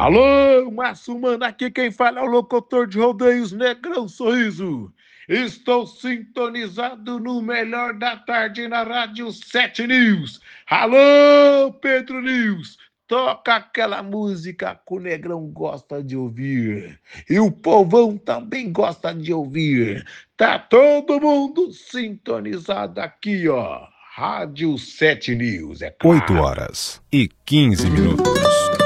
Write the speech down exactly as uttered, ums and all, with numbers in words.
Alô, Márcio Mano, aqui quem fala é o locutor de rodeios Negrão Sorriso. Estou sintonizado no melhor da tarde na Rádio sete News. Alô, Pedro News, toca aquela música que o Negrão gosta de ouvir. E o povão também gosta de ouvir. Tá todo mundo sintonizado aqui, ó. Rádio sete News, é oito claro. horas e quinze minutos.